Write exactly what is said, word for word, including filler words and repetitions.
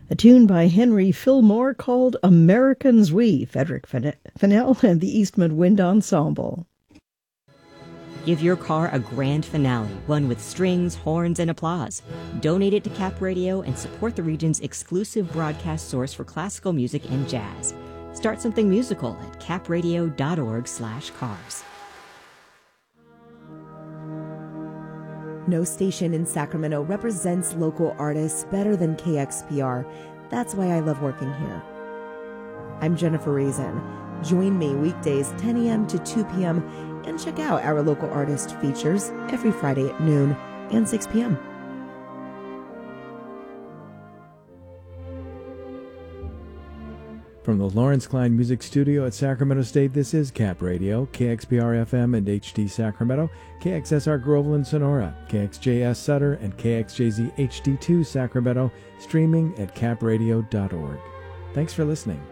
A tune by Henry Fillmore called Americans We, Frederick Fennell and the Eastman Wind Ensemble. Give your car a grand finale, one with strings, horns, and applause. Donate it to Cap Radio and support the region's exclusive broadcast source for classical music and jazz. Start something musical at capradio.org slash cars. No station in Sacramento represents local artists better than K X P R. That's why I love working here. I'm Jennifer Raisin. Join me weekdays ten a.m. to two p.m. and check out our local artist features every Friday at noon and six p.m. From the Lawrence Klein Music Studio at Sacramento State, this is Cap Radio, K X P R F M and H D Sacramento, K X S R Groveland Sonora, K X J S Sutter, and K X J Z H D two Sacramento, streaming at cap radio dot org. Thanks for listening.